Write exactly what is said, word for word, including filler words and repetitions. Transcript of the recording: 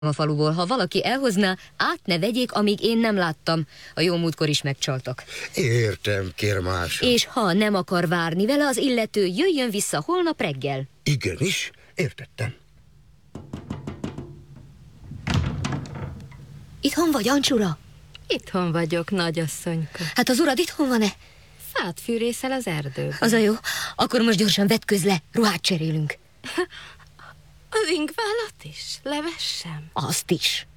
a faluból, ha valaki elhozná, át ne vegyék, amíg én nem láttam. A jó múltkor is megcsaltak. Értem, kérmása. És ha nem akar várni vele, az illető jöjjön vissza holnap reggel. Igenis, értettem. Itthon vagy, Ancsura? Itthon vagyok, nagyasszonyka. Hát az urad itthon van-e? Fát fűrészel az erdőben. Az a jó. Akkor most gyorsan vetközz le, ruhát cserélünk. Az ingválat is? Levessem? Azt is.